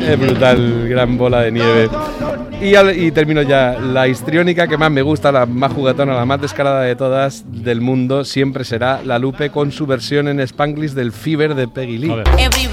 Es brutal, gran bola de nieve. Y termino ya. La histriónica que más me gusta, la más juguetona, la más descarada de todas del mundo, siempre será la Lupe con su versión en Spanglish del Fever de Peggy Lee.